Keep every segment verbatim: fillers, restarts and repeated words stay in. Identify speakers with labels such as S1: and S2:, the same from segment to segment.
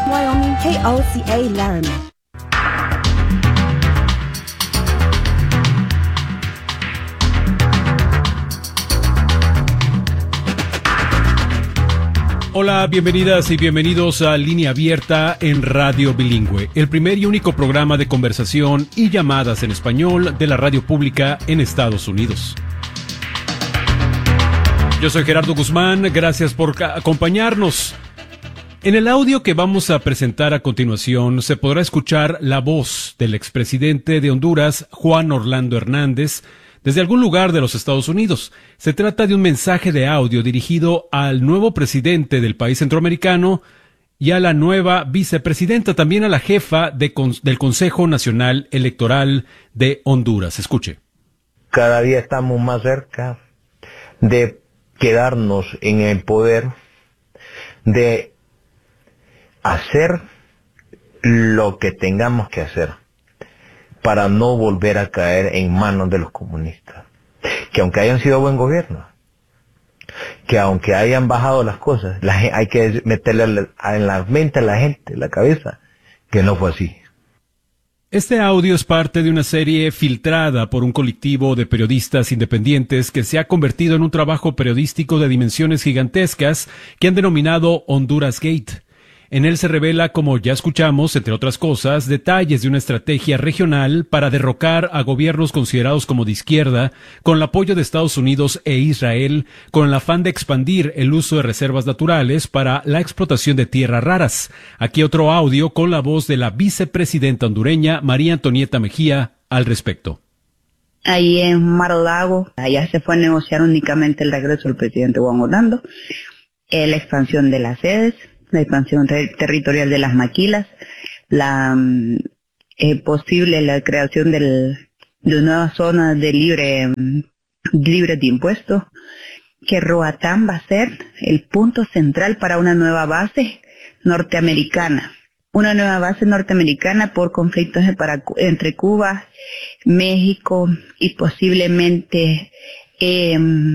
S1: Wyoming K O C A Laramie.
S2: Hola, bienvenidas y bienvenidos a Línea Abierta en Radio Bilingüe, el primer y único programa de conversación y llamadas en español de la radio pública en Estados Unidos. Yo soy Gerardo Guzmán, gracias por acompañarnos. En el audio que vamos a presentar a continuación se podrá escuchar la voz del expresidente de Honduras, Juan Orlando Hernández, desde algún lugar de los Estados Unidos. Se trata de un mensaje de audio dirigido al nuevo presidente del país centroamericano y a la nueva vicepresidenta, también a la jefa de, del Consejo Nacional Electoral de Honduras. Escuche.
S3: Cada día estamos más cerca de quedarnos en el poder, de hacer lo que tengamos que hacer para no volver a caer en manos de los comunistas. Que aunque hayan sido buen gobierno, que aunque hayan bajado las cosas, la, hay que meterle en la mente a la gente, en la cabeza, que no fue así.
S2: Este audio es parte de una serie filtrada por un colectivo de periodistas independientes que se ha convertido en un trabajo periodístico de dimensiones gigantescas que han denominado Honduras Gate. En él se revela, como ya escuchamos, entre otras cosas, detalles de una estrategia regional para derrocar a gobiernos considerados como de izquierda, con el apoyo de Estados Unidos e Israel, con el afán de expandir el uso de reservas naturales para la explotación de tierras raras. Aquí otro audio con la voz de la vicepresidenta hondureña, María Antonieta Mejía, al respecto.
S4: Ahí en Mar-a-Lago, allá se fue a negociar únicamente el regreso del presidente Juan Orlando, eh, la expansión de las sedes, la expansión re- territorial de las maquilas, la eh, posible la creación del, de nuevas zonas de libre, libre de impuestos, que Roatán va a ser el punto central para una nueva base norteamericana, una nueva base norteamericana por conflictos para, entre Cuba, México y posiblemente eh,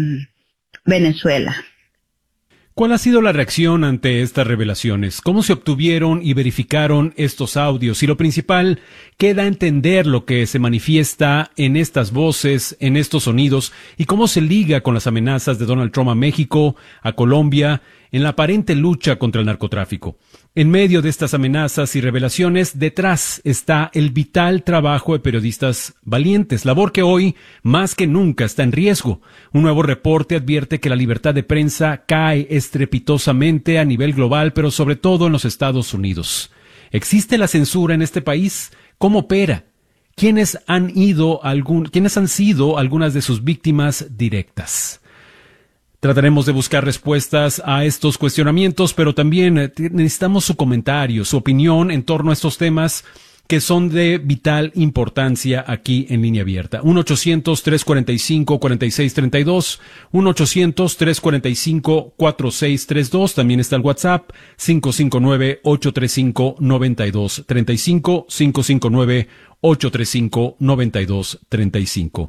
S4: Venezuela.
S2: ¿Cuál ha sido la reacción ante estas revelaciones? ¿Cómo se obtuvieron y verificaron estos audios? Y lo principal, ¿qué da a entender lo que se manifiesta en estas voces, en estos sonidos? ¿Y cómo se liga con las amenazas de Donald Trump a México, a Colombia, en la aparente lucha contra el narcotráfico? En medio de estas amenazas y revelaciones, detrás está el vital trabajo de periodistas valientes, labor que hoy, más que nunca, está en riesgo. Un nuevo reporte advierte que la libertad de prensa cae estrepitosamente a nivel global, pero sobre todo en los Estados Unidos. ¿Existe la censura en este país? ¿Cómo opera? ¿Quiénes han ido algún, quiénes han sido algunas de sus víctimas directas? Trataremos de buscar respuestas a estos cuestionamientos, pero también necesitamos su comentario, su opinión en torno a estos temas que son de vital importancia aquí en Línea Abierta. uno ochocientos, tres cuarenta y cinco, cuarenta y seis treinta y dos, uno ochocientos, tres cuarenta y cinco, cuarenta y seis treinta y dos. También está el WhatsApp, cinco cinco nueve, ocho tres cinco, nueve dos tres cinco, cinco cinco nueve, ocho tres cinco, nueve dos tres cinco.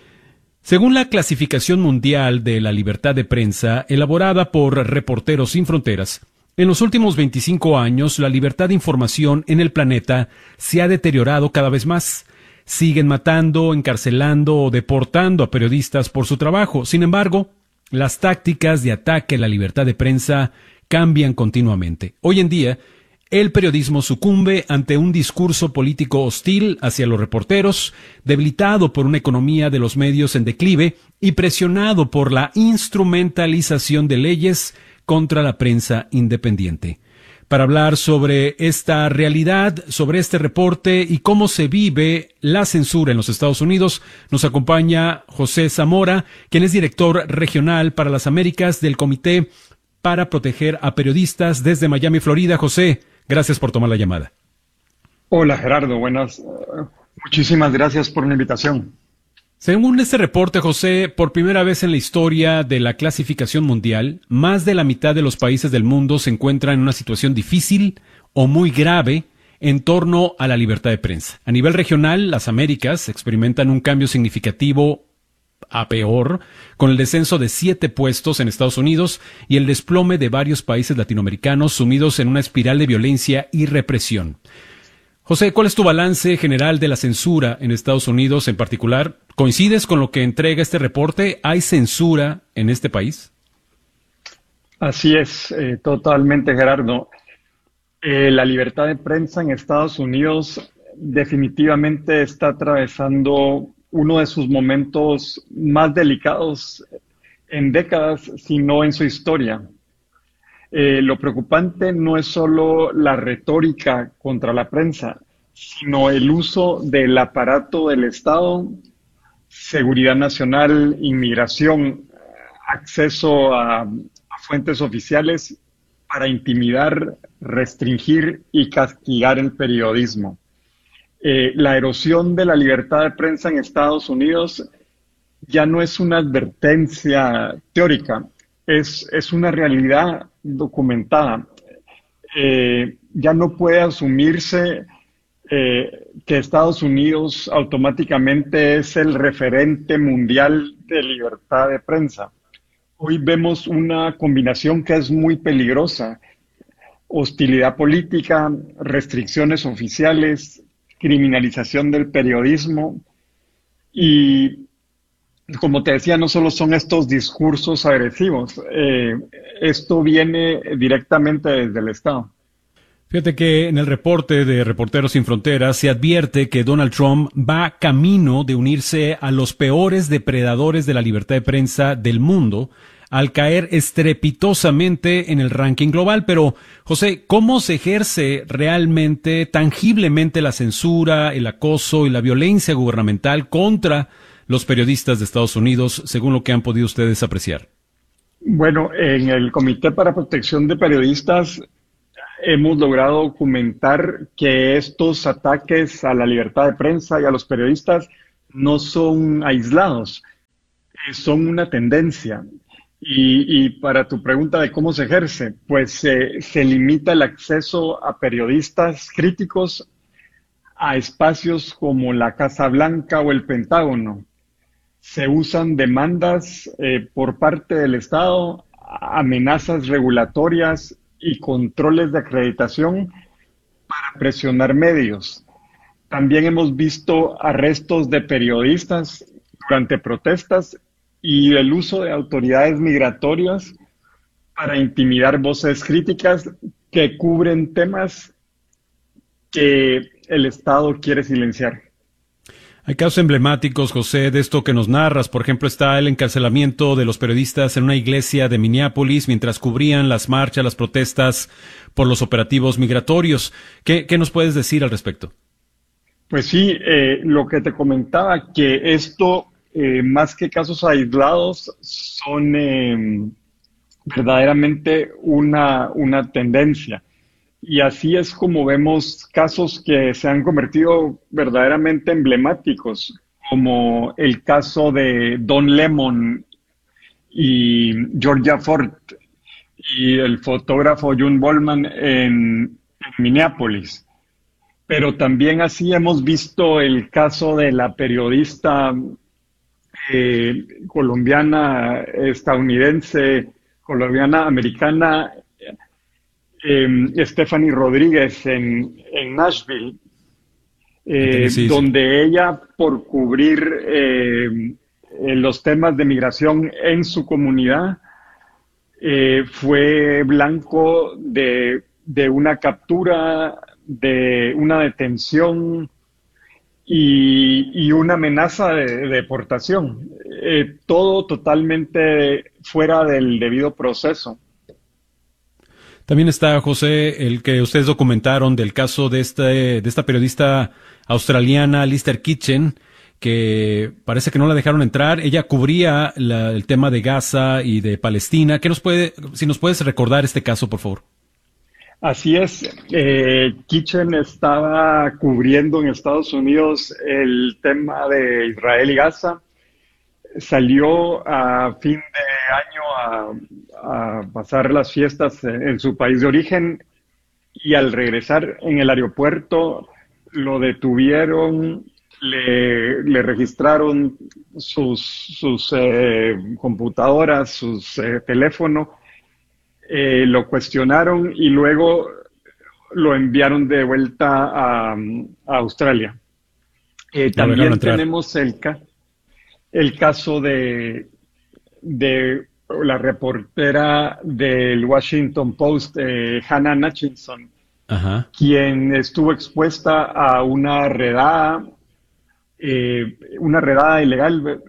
S2: Según la clasificación mundial de la libertad de prensa, elaborada por Reporteros Sin Fronteras, en los últimos veinticinco años la libertad de información en el planeta se ha deteriorado cada vez más. Siguen matando, encarcelando o deportando a periodistas por su trabajo. Sin embargo, las tácticas de ataque a la libertad de prensa cambian continuamente. Hoy en día, el periodismo sucumbe ante un discurso político hostil hacia los reporteros, debilitado por una economía de los medios en declive y presionado por la instrumentalización de leyes contra la prensa independiente. Para hablar sobre esta realidad, sobre este reporte y cómo se vive la censura en los Estados Unidos, nos acompaña José Zamora, quien es director regional para las Américas del Comité para Proteger a Periodistas desde Miami, Florida. José, gracias por tomar la llamada.
S5: Hola Gerardo, buenas. Uh, muchísimas gracias por la invitación.
S2: Según este reporte, José, por primera vez en la historia de la clasificación mundial, más de la mitad de los países del mundo se encuentran en una situación difícil o muy grave en torno a la libertad de prensa. A nivel regional, las Américas experimentan un cambio significativo a peor, con el descenso de siete puestos en Estados Unidos y el desplome de varios países latinoamericanos sumidos en una espiral de violencia y represión. José, ¿cuál es tu balance general de la censura en Estados Unidos en particular? ¿Coincides con lo que entrega este reporte? ¿Hay censura en este país?
S5: Así es, eh, totalmente, Gerardo. Eh, la libertad de prensa en Estados Unidos definitivamente está atravesando uno de sus momentos más delicados en décadas, si no en su historia. Eh, lo preocupante no es solo la retórica contra la prensa, sino el uso del aparato del Estado, seguridad nacional, inmigración, acceso a, a fuentes oficiales para intimidar, restringir y castigar el periodismo. Eh, la erosión de la libertad de prensa en Estados Unidos ya no es una advertencia teórica, es, es una realidad documentada. Eh, ya no puede asumirse eh, que Estados Unidos automáticamente es el referente mundial de libertad de prensa. Hoy vemos una combinación que es muy peligrosa: hostilidad política, restricciones oficiales, criminalización del periodismo y, como te decía, no solo son estos discursos agresivos, eh, esto viene directamente desde el Estado.
S2: Fíjate que en el reporte de Reporteros Sin Fronteras se advierte que Donald Trump va camino de unirse a los peores depredadores de la libertad de prensa del mundo al caer estrepitosamente en el ranking global. Pero, José, ¿cómo se ejerce realmente, tangiblemente, la censura, el acoso y la violencia gubernamental contra los periodistas de Estados Unidos, según lo que han podido ustedes apreciar?
S5: Bueno, en el Comité para Protección de Periodistas hemos logrado documentar que estos ataques a la libertad de prensa y a los periodistas no son aislados, son una tendencia. Y, y para tu pregunta de cómo se ejerce, pues eh, se limita el acceso a periodistas críticos a espacios como la Casa Blanca o el Pentágono. Se usan demandas eh, por parte del Estado, amenazas regulatorias y controles de acreditación para presionar medios. También hemos visto arrestos de periodistas durante protestas y el uso de autoridades migratorias para intimidar voces críticas que cubren temas que el Estado quiere silenciar.
S2: Hay casos emblemáticos, José, de esto que nos narras. Por ejemplo, está el encarcelamiento de los periodistas en una iglesia de Minneapolis mientras cubrían las marchas, las protestas por los operativos migratorios. ¿Qué, qué nos puedes decir al respecto?
S5: Pues sí, eh, lo que te comentaba, que esto, eh, más que casos aislados, son eh, verdaderamente una, una tendencia. Y así es como vemos casos que se han convertido verdaderamente emblemáticos, como el caso de Don Lemon y Georgia Ford y el fotógrafo June Bollman en, en Minneapolis. Pero también así hemos visto el caso de la periodista eh, colombiana, estadounidense, colombiana, americana, Eh, Stephanie Rodríguez en, en Nashville, eh, sí, sí. donde ella, por cubrir eh, los temas de migración en su comunidad, eh, fue blanco de, de una captura, de una detención y, y una amenaza de, de deportación. Eh, todo totalmente fuera del debido proceso.
S2: También está, José, el que ustedes documentaron del caso de, este, de esta periodista australiana, Lister Kitchen, que parece que no la dejaron entrar. Ella cubría la, el tema de Gaza y de Palestina. ¿Qué nos puede, si nos puedes recordar este caso, por favor?
S5: Así es. Eh, Kitchen estaba cubriendo en Estados Unidos el tema de Israel y Gaza. Salió a fin de año a, a pasar las fiestas en su país de origen y al regresar en el aeropuerto lo detuvieron le, le registraron sus, sus eh, computadoras, sus eh, teléfonos, eh, lo cuestionaron y luego lo enviaron de vuelta a, a Australia. Eh, también tenemos el, el caso de, de la reportera del Washington Post, eh, Hannah Hutchinson, Ajá. quien estuvo expuesta a una redada, eh, una redada ilegal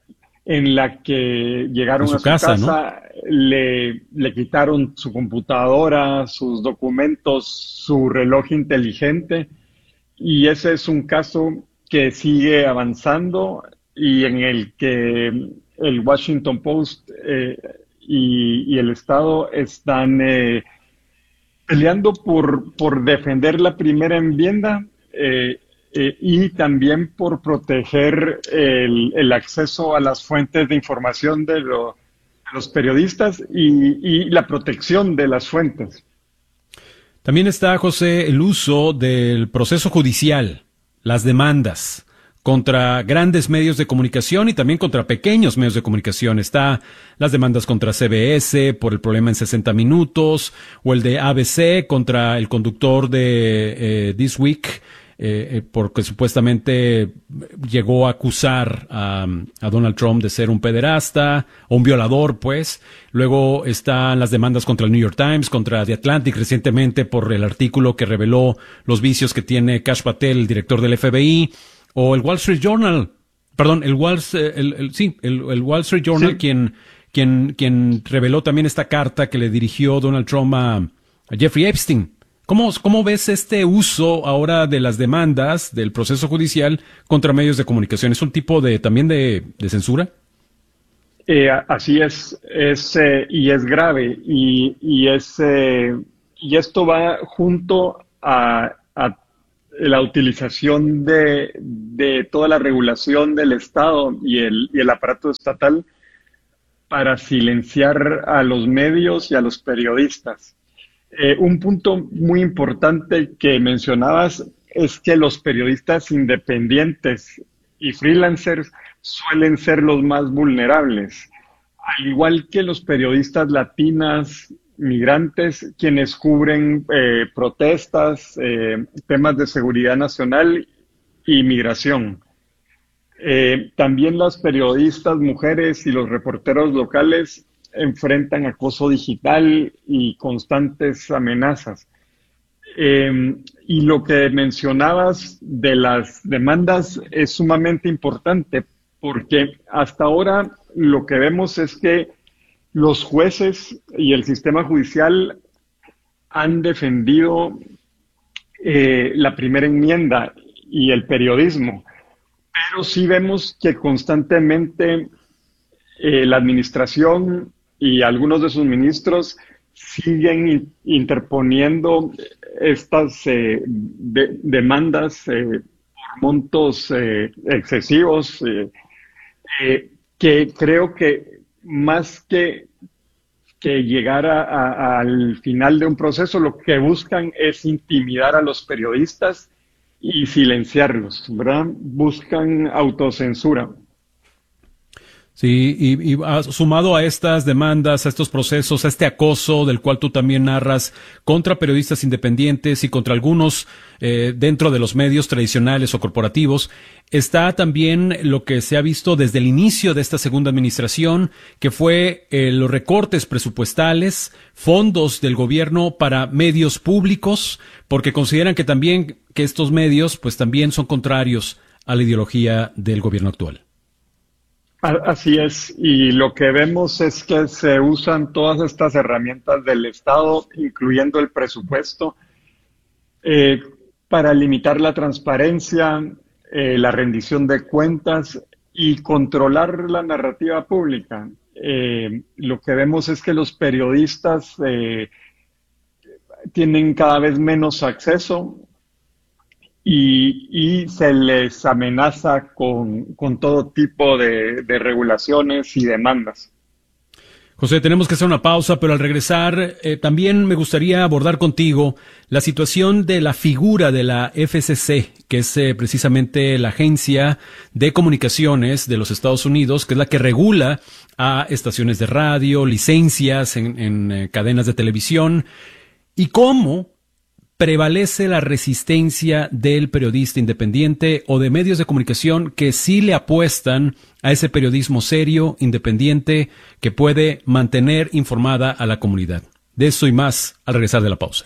S5: en la que llegaron a su casa, casa ¿no? le, le quitaron su computadora, sus documentos, su reloj inteligente, y ese es un caso que sigue avanzando y en el que el Washington Post eh, y, y el Estado están eh, peleando por, por defender la primera enmienda eh, eh, y también por proteger el, el acceso a las fuentes de información de, lo, de los periodistas y, y la protección de las fuentes.
S2: También está, José, el uso del proceso judicial, las demandas contra grandes medios de comunicación y también contra pequeños medios de comunicación. Está las demandas contra C B S por el problema en sesenta minutos, o el de A B C contra el conductor de eh, This Week, eh, porque supuestamente llegó a acusar a, a Donald Trump de ser un pederasta o un violador, pues. Luego están las demandas contra el New York Times, contra The Atlantic recientemente por el artículo que reveló los vicios que tiene Kash Patel, el director del F B I, o el Wall Street Journal, perdón, el Wall, el, el, sí, el, el Wall Street Journal, sí. quien, quien, quien reveló también esta carta que le dirigió Donald Trump a, a Jeffrey Epstein. ¿Cómo, ¿Cómo ves este uso ahora de las demandas del proceso judicial contra medios de comunicación? ¿Es un tipo de también de, de censura?
S5: Eh, así es, es eh, y es grave, y, y, es, eh, y esto va junto a, a la utilización de, de toda la regulación del Estado y el, y el aparato estatal para silenciar a los medios y a los periodistas. Eh, un punto muy importante que mencionabas es que los periodistas independientes y freelancers suelen ser los más vulnerables, al igual que los periodistas latinas, migrantes, quienes cubren eh, protestas, eh, temas de seguridad nacional y migración. Eh, también las periodistas mujeres y los reporteros locales enfrentan acoso digital y constantes amenazas. Eh, y lo que mencionabas de las demandas es sumamente importante, porque hasta ahora lo que vemos es que los jueces y el sistema judicial han defendido eh, la primera enmienda y el periodismo, pero sí vemos que constantemente eh, la administración y algunos de sus ministros siguen interponiendo estas eh, de, demandas eh, por montos eh, excesivos eh, eh, que creo que más que, que llegar a, a, al final de un proceso, lo que buscan es intimidar a los periodistas y silenciarlos, ¿verdad? Buscan autocensura.
S2: Sí, y, y sumado a estas demandas, a estos procesos, a este acoso del cual tú también narras contra periodistas independientes y contra algunos eh, dentro de los medios tradicionales o corporativos, está también lo que se ha visto desde el inicio de esta segunda administración, que fue eh, los recortes presupuestales, fondos del gobierno para medios públicos, porque consideran que también que estos medios pues también son contrarios a la ideología del gobierno actual.
S5: Así es, y lo que vemos es que se usan todas estas herramientas del Estado, incluyendo el presupuesto, eh, para limitar la transparencia, eh, la rendición de cuentas y controlar la narrativa pública. Eh, lo que vemos es que los periodistas eh, tienen cada vez menos acceso Y, y se les amenaza con, con todo tipo de, de regulaciones y demandas.
S2: José, tenemos que hacer una pausa, pero al regresar eh, también me gustaría abordar contigo la situación de la figura de la F C C, que es eh, precisamente la Agencia de Comunicaciones de los Estados Unidos, que es la que regula a estaciones de radio, licencias en, en eh, cadenas de televisión, y cómo prevalece la resistencia del periodista independiente o de medios de comunicación que sí le apuestan a ese periodismo serio, independiente, que puede mantener informada a la comunidad. De eso y más al regresar de la pausa.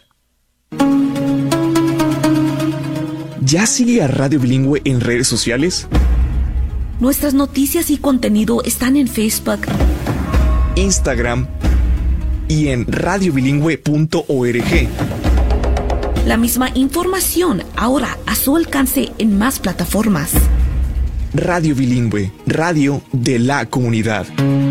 S6: ¿Ya sigue a Radio Bilingüe en redes sociales?
S7: Nuestras noticias y contenido están en Facebook,
S6: Instagram y en radio bilingüe punto org.
S7: La misma información ahora a su alcance en más plataformas.
S6: Radio Bilingüe, radio de la comunidad.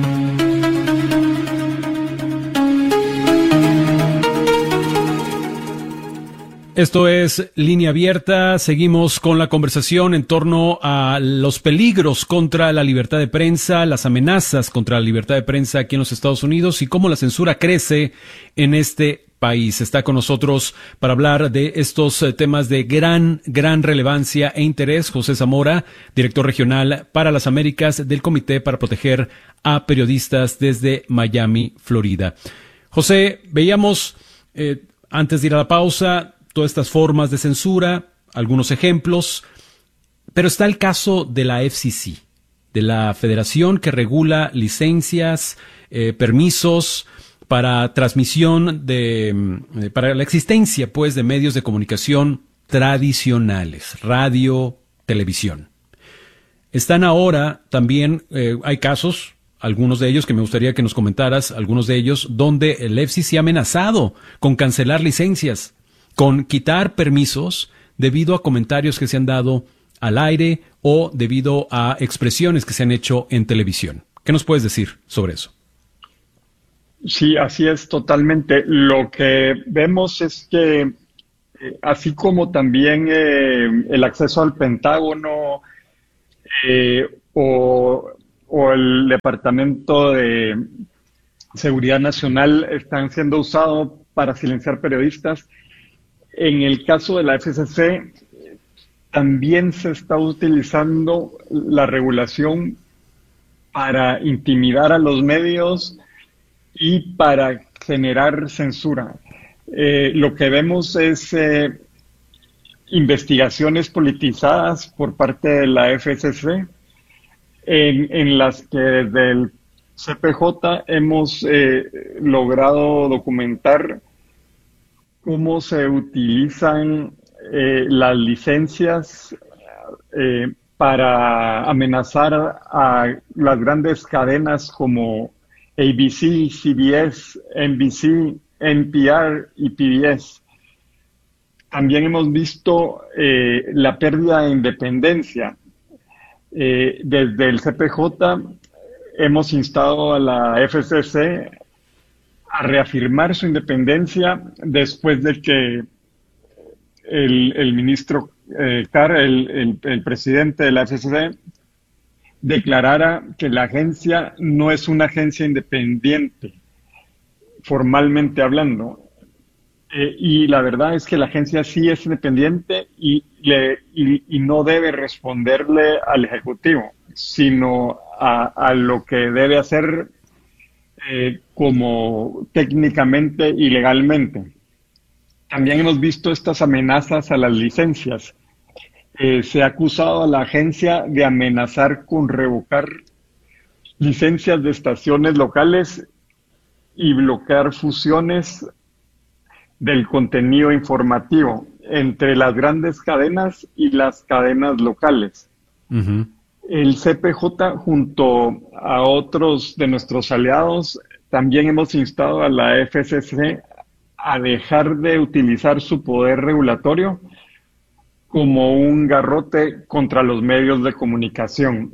S2: Esto es Línea Abierta. Seguimos con la conversación en torno a los peligros contra la libertad de prensa, las amenazas contra la libertad de prensa aquí en los Estados Unidos y cómo la censura crece en este país. Está con nosotros para hablar de estos eh, temas de gran, gran relevancia e interés José Zamora, director regional para las Américas del Comité para Proteger a Periodistas desde Miami, Florida. José, veíamos eh, antes de ir a la pausa todas estas formas de censura, algunos ejemplos, pero está el caso de la F C C, de la federación que regula licencias, eh, permisos para transmisión de, de, para la existencia, pues, de medios de comunicación tradicionales, radio, televisión. Están ahora también, eh, hay casos, algunos de ellos que me gustaría que nos comentaras, algunos de ellos, donde el F C C ha amenazado con cancelar licencias, con quitar permisos debido a comentarios que se han dado al aire o debido a expresiones que se han hecho en televisión. ¿Qué nos puedes decir sobre eso?
S5: Sí, así es totalmente. Lo que vemos es que, eh, así como también eh, el acceso al Pentágono eh, o, o el Departamento de Seguridad Nacional están siendo usados para silenciar periodistas, en el caso de la F C C también se está utilizando la regulación para intimidar a los medios y para generar censura. Eh, lo que vemos es eh, investigaciones politizadas por parte de la F C C, en, en las que desde el C P J hemos eh, logrado documentar cómo se utilizan eh, las licencias eh, para amenazar a las grandes cadenas como A B C, C B S, N B C, N P R y P B S. También hemos visto eh, la pérdida de independencia. Eh, desde el C P J hemos instado a la F C C a reafirmar su independencia después de que el, el ministro eh, Carr, el, el, el presidente de la F C C, declarara que la agencia no es una agencia independiente, formalmente hablando. Eh, y la verdad es que la agencia sí es independiente y, le, y, y no debe responderle al Ejecutivo, sino a, a lo que debe hacer eh, como técnicamente y legalmente. También hemos visto estas amenazas a las licencias. Eh, se ha acusado a la agencia de amenazar con revocar licencias de estaciones locales y bloquear fusiones del contenido informativo entre las grandes cadenas y las cadenas locales. Uh-huh. El C P J, junto a otros de nuestros aliados, también hemos instado a la F C C a dejar de utilizar su poder regulatorio como un garrote contra los medios de comunicación.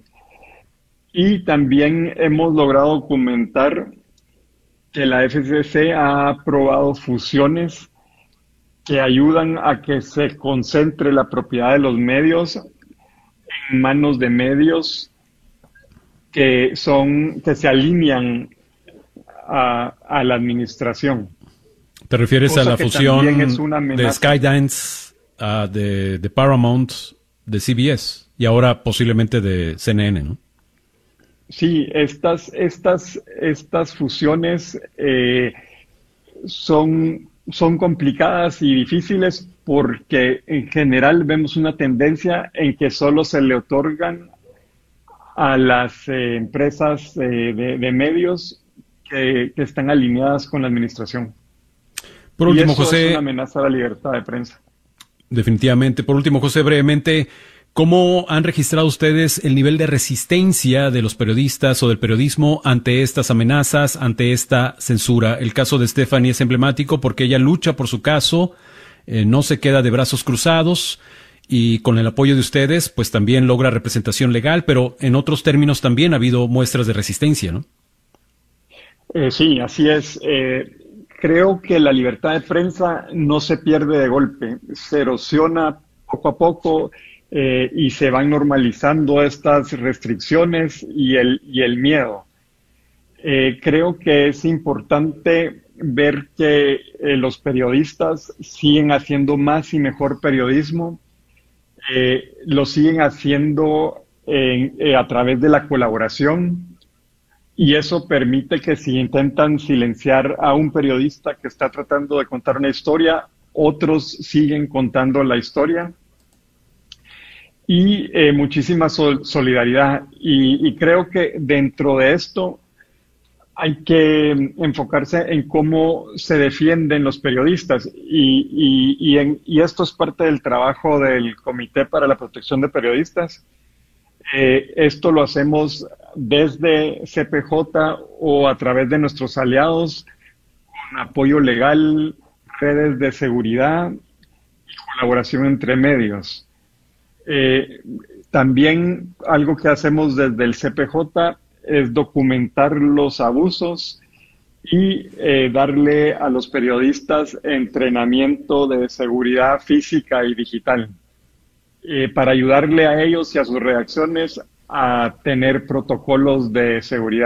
S5: Y también hemos logrado documentar que la F C C ha aprobado fusiones que ayudan a que se concentre la propiedad de los medios en manos de medios que son que se alinean a, a la administración.
S2: ¿Te refieres
S5: Cosa
S2: a la
S5: que
S2: fusión
S5: también es una
S2: de
S5: amenaza.
S2: Skydance, uh, de, de Paramount, de C B S y ahora posiblemente de C N N, ¿no?
S5: Sí, estas, estas, estas fusiones eh, son, son complicadas y difíciles porque en general vemos una tendencia en que solo se le otorgan a las eh, empresas eh, de, de medios que, que están alineadas con la administración.
S2: Por
S5: Y
S2: último,
S5: eso
S2: José,
S5: es una amenaza a la libertad de prensa.
S2: definitivamente. Por último, José, brevemente, ¿cómo han registrado ustedes el nivel de resistencia de los periodistas o del periodismo ante estas amenazas, ante esta censura? El caso de Stephanie es emblemático porque ella lucha por su caso, eh, no se queda de brazos cruzados y con el apoyo de ustedes, pues también logra representación legal, pero en otros términos también ha habido muestras de resistencia, ¿no?
S5: Eh, sí, así es. Eh, creo que la libertad de prensa no se pierde de golpe, se erosiona poco a poco eh, y se van normalizando estas restricciones y el, y el miedo. Eh, creo que es importante ver que eh, los periodistas siguen haciendo más y mejor periodismo, eh, lo siguen haciendo eh, eh, a través de la colaboración. Y eso permite que si intentan silenciar a un periodista que está tratando de contar una historia, otros siguen contando la historia. Y eh, muchísima sol- solidaridad. Y, y creo que dentro de esto hay que enfocarse en cómo se defienden los periodistas. Y, y, y, en, y esto es parte del trabajo del Comité para la Protección de Periodistas. Eh, esto lo hacemos desde C P J o a través de nuestros aliados, con apoyo legal, redes de seguridad y colaboración entre medios. Eh, también algo que hacemos desde el C P J es documentar los abusos y eh, darle a los periodistas entrenamiento de seguridad física y digital. Eh, para ayudarle a ellos y a sus redacciones a tener protocolos de seguridad.